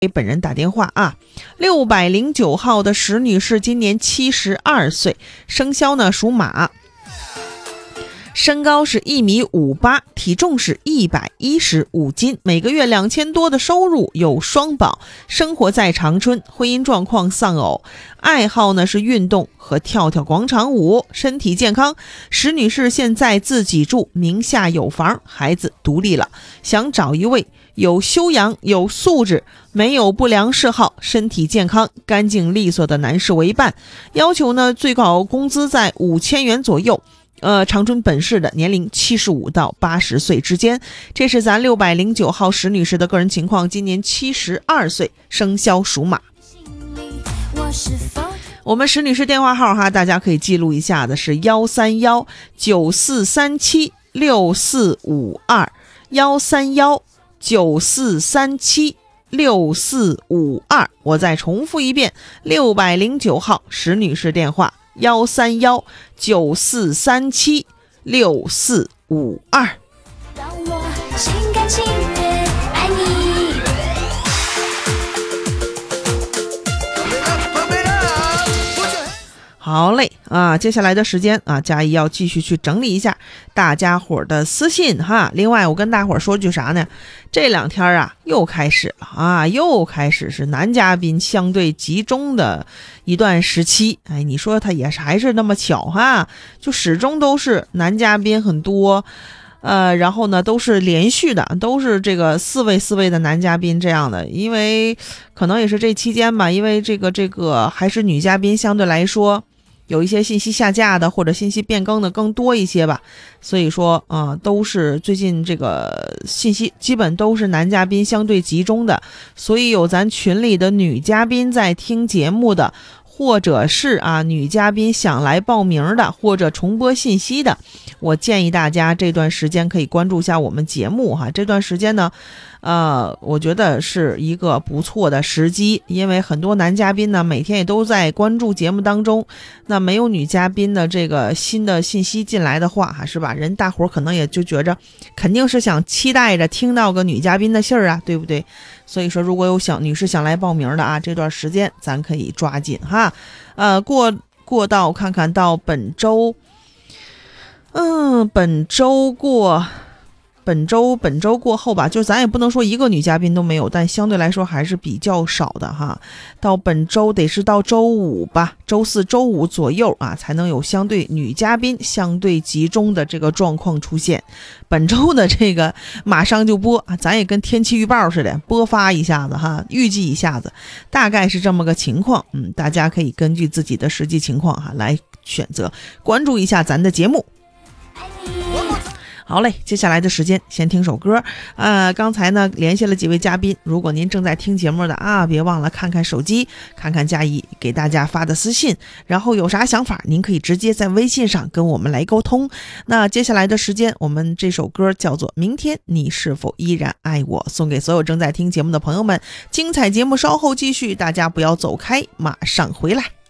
给本人打电话啊，609号的石女士今年72岁，生肖呢属马，身高是1.58米，体重是115斤，每个月2000多的收入，有双保，生活在长春，婚姻状况丧偶，爱好呢是运动和跳跳广场舞，身体健康。石女士现在自己住，名下有房，孩子独立了，想找一位有修养、有素质、没有不良嗜好、身体健康、干净利索的男士为伴，要求呢最高工资在5000元左右。长春本市的年龄75到80岁之间，这是咱609号石女士的个人情况，今年72岁，生肖属马。我们石女士电话号哈，大家可以记录一下的是1319452，13194376452。我再重复一遍，609号石女士电话13194376452。让我心甘情愿爱你。好嘞啊，接下来的时间啊，佳怡要继续去整理一下大家伙的私信哈。另外我跟大伙说句啥呢，这2天啊又开始了啊，又开始是男嘉宾相对集中的一段时期。哎，你说他也是还是那么巧哈，就始终都是男嘉宾很多，然后呢都是连续的，都是这个四位的男嘉宾这样的。因为可能也是这期间吧，因为这个还是女嘉宾相对来说有一些信息下架的或者信息变更的更多一些吧，所以说都是最近这个信息基本都是男嘉宾相对集中的，所以有咱群里的女嘉宾在听节目的，或者是女嘉宾想来报名的，或者重播信息的，我建议大家这段时间可以关注一下我们节目哈。这段时间呢我觉得是一个不错的时机，因为很多男嘉宾呢每天也都在关注节目当中，那没有女嘉宾的这个新的信息进来的话是吧，人大伙可能也就觉着肯定是想期待着听到个女嘉宾的信儿啊，对不对？所以说如果有女士想来报名的这段时间咱可以抓紧哈。过到看看到本周过后吧，就咱也不能说一个女嘉宾都没有，但相对来说还是比较少的哈。到本周得是到周五吧，周4周5左右才能有相对女嘉宾相对集中的这个状况出现。本周的这个马上就播咱也跟天气预报似的播发一下子哈，预计一下子，大概是这么个情况。大家可以根据自己的实际情况来选择关注一下咱的节目。好嘞，接下来的时间先听首歌。刚才呢联系了几位嘉宾，如果您正在听节目的别忘了看看手机，看看佳怡给大家发的私信，然后有啥想法您可以直接在微信上跟我们来沟通。那接下来的时间，我们这首歌叫做《明天你是否依然爱我》，送给所有正在听节目的朋友们。精彩节目稍后继续，大家不要走开，马上回来。